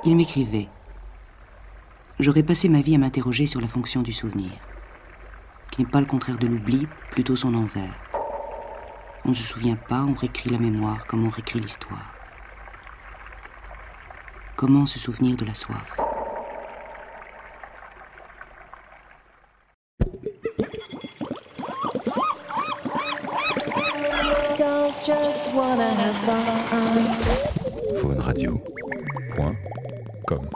Il m'écrivait. J'aurais passé ma vie à m'interroger sur la fonction du souvenir, qui n'est pas le contraire de l'oubli, plutôt son envers. On ne se souvient pas, on réécrit la mémoire comme on réécrit l'histoire. Comment se souvenir de la soif ? Faune Radio.